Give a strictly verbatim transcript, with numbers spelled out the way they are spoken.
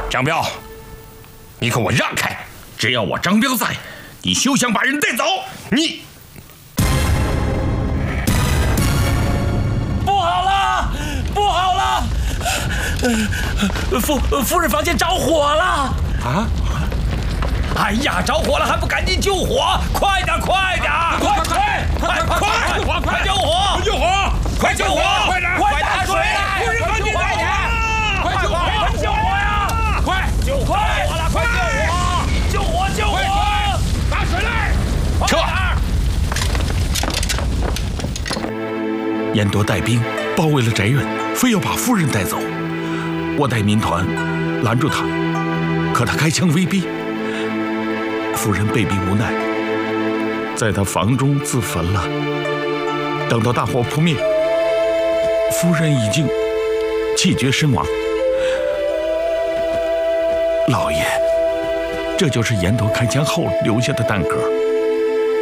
张彪，你给我让开！只要我张彪在，你休想把人带走！你不好了，不好了！夫夫人房间着火了！ 啊！ 哎呀，着火了还不赶紧救火！快点，快点！快快快快快快救火！ 救火！ 快救火！ 快点！ 快打水来！ 夫人房间着火！ 快救火！快救火呀！ 快救火！快救火！救火！救火！ 打水来！撤！ 燕多带兵包围了宅院，非要把夫人带走。我带民团拦住他，可他开枪威逼。夫人被逼无奈，在他房中自焚了。等到大火扑灭，夫人已经气绝身亡。老爷，这就是岩头开枪后留下的弹壳。